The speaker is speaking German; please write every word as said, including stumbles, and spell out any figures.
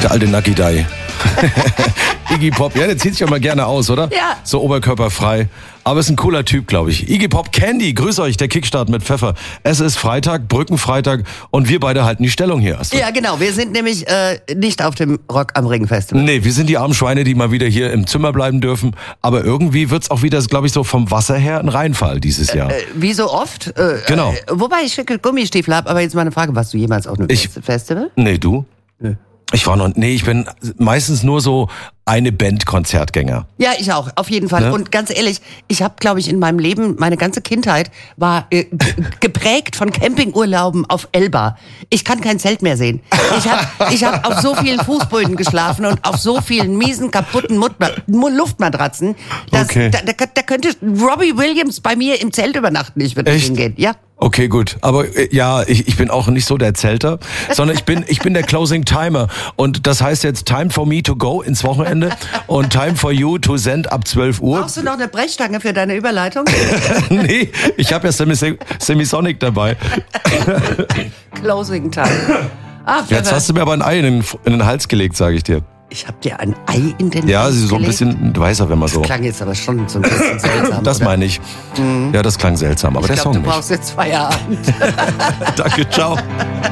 Der alte Nucky Dai. Iggy Pop, ja, der zieht sich ja mal gerne aus, oder? Ja. So oberkörperfrei. Aber ist ein cooler Typ, glaube ich. Iggy Pop Candy, grüß euch, der Kickstart mit Pfeffer. Es ist Freitag, Brückenfreitag und wir beide halten die Stellung hier. Astrid. Ja, genau. Wir sind nämlich äh, nicht auf dem Rock am Ring Festival. Nee, wir sind die armen Schweine, die mal wieder hier im Zimmer bleiben dürfen. Aber irgendwie wird's auch wieder, glaube ich, so vom Wasser her ein Reinfall dieses Jahr. Äh, wie so oft. Äh, Genau. Äh, wobei ich schicke Gummistiefel habe, aber jetzt mal eine Frage. Warst du jemals auf einem Ich- Festival? Nee, du? Nö. Ich war noch, nee, ich bin meistens nur so eine Band-Konzertgänger. Ja, ich auch, auf jeden Fall. Ne? Und ganz ehrlich, ich habe, glaube ich, in meinem Leben, meine ganze Kindheit war äh, g- geprägt von Campingurlauben auf Elba. Ich kann kein Zelt mehr sehen. Ich habe ich hab auf so vielen Fußböden geschlafen und auf so vielen miesen, kaputten Mutma- Mu- Luftmatratzen. Dass, Okay. da, da, da könnte Robbie Williams bei mir im Zelt übernachten. Ich würde Echt? hingehen. Ja. Okay, gut. Aber äh, ja, ich, ich bin auch nicht so der Zelter, sondern ich bin, ich bin der Closing Timer. Und das heißt jetzt Time for me to go ins Wochenende und Time for you to send ab zwölf Uhr. Brauchst du noch eine Brechstange für deine Überleitung? Nee, ich habe ja Semis- Semisonic dabei. Closing Time. Ach, Jetzt hast du mir aber ein Ei in den, in den Hals gelegt, sage ich dir. ich habe dir ein Ei in den Ja, Hals so ein gelegt. bisschen, du weißt ja, wenn man so. Das klang jetzt aber schon so ein bisschen seltsam. Das oder? meine ich. Ja, das klang seltsam, aber Ich der glaube, Song du nicht. brauchst jetzt Feierabend. Danke, ciao.